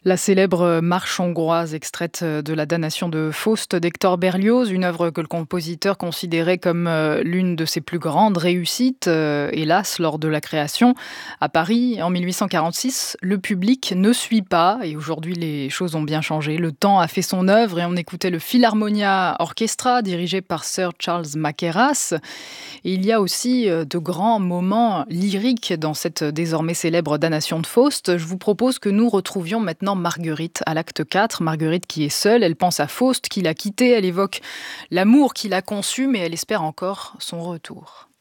La célèbre marche hongroise extraite de la damnation de Faust d'Hector Berlioz, une œuvre que le compositeur considérait comme l'une de ses plus grandes réussites, hélas, lors de la création. À Paris, en 1846, le public ne suit pas et aujourd'hui les choses ont bien changé. Le temps a fait son œuvre et on écoutait le Philharmonia Orchestra dirigé par Sir Charles Mackerras. Et il y a aussi de grands moments lyriques dans cette désormais célèbre damnation de Faust. Je vous propose que nous retrouvions maintenant Marguerite à l'acte 4. Marguerite qui est seule, elle pense à Faust qui l'a quittée, elle évoque l'amour qui l'a conçu, mais elle espère encore son retour.